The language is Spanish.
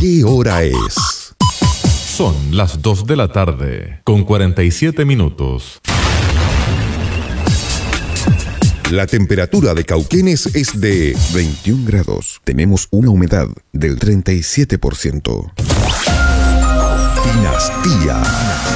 ¿Qué hora es? Son las 2 de la tarde, con 47 minutos. La temperatura de Cauquenes es de 21 grados. Tenemos una humedad del 37%. Dinastía.